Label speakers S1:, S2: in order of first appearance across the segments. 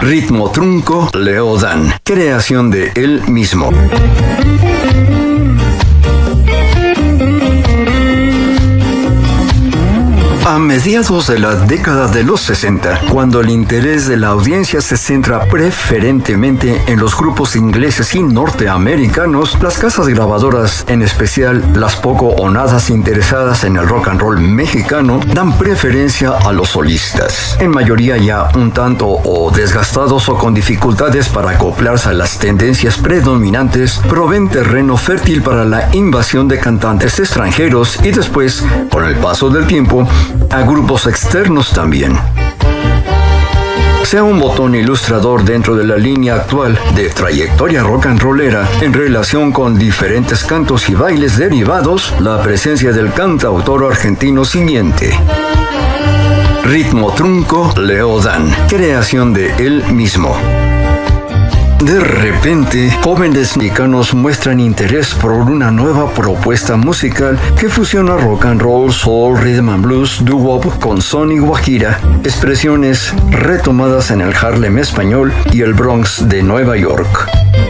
S1: Ritmo trunco, Leo Dan, creación de él mismo. A mediados de la década de los 60, cuando el interés de la audiencia se centra preferentemente en los grupos ingleses y norteamericanos, las casas grabadoras, en especial las poco o nada interesadas en el rock and roll mexicano, dan preferencia a los solistas, en mayoría ya un tanto o desgastados o con dificultades para acoplarse a las tendencias predominantes, proveen terreno fértil para la invasión de cantantes extranjeros y después, con el paso del tiempo, a grupos externos también. Sea un botón ilustrador dentro de la línea actual de trayectoria rock and rollera en relación con diferentes cantos y bailes derivados, la presencia del cantautor argentino siguiente. Ritmo trunco, Leo Dan, creación de él mismo. De repente, jóvenes mexicanos muestran interés por una nueva propuesta musical que fusiona rock and roll, soul, rhythm and blues, doo-wop con son y guajira, expresiones retomadas en el Harlem español y el Bronx de Nueva York.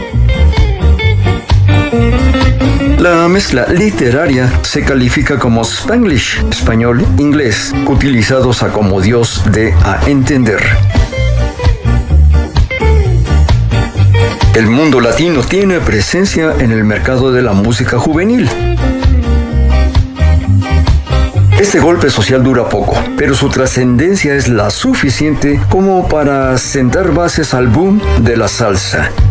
S1: La mezcla literaria se califica como Spanglish, español-inglés, utilizados a como Dios dé a entender. El mundo latino tiene presencia en el mercado de la música juvenil. Este golpe social dura poco, pero su trascendencia es la suficiente como para sentar bases al boom de la salsa.